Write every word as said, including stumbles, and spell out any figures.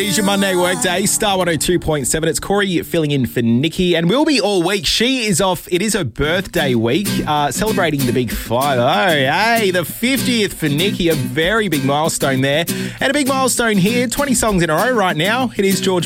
is your Monday workday, Star one oh two point seven. It's Corey filling in for Nikki, and will be all week. She is off. It is her birthday week, uh, celebrating the big five. Oh, hey, the fiftieth for Nikki, a very big milestone there. And a big milestone here, twenty songs in a row right now. It is George